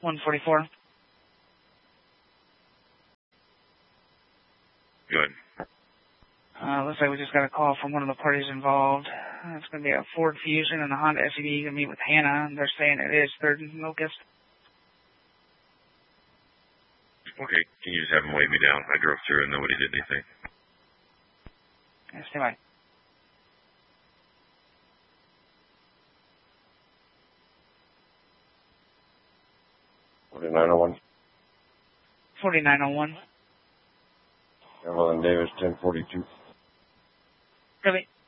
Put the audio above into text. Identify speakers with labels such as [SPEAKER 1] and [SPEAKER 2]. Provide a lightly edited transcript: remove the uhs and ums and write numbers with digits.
[SPEAKER 1] 144.
[SPEAKER 2] Good.
[SPEAKER 1] Looks like we just got a call from one of the parties involved. It's going to be a Ford Fusion and a Honda SUV to meet with Hannah, and they're saying it is 3rd and Locust.
[SPEAKER 2] Okay, can you just have them wave me down? I drove through and nobody did anything.
[SPEAKER 1] Yeah, stay by.
[SPEAKER 3] $49.01.
[SPEAKER 1] 4901.
[SPEAKER 3] Evelyn Davis, 1042.
[SPEAKER 1] Copy.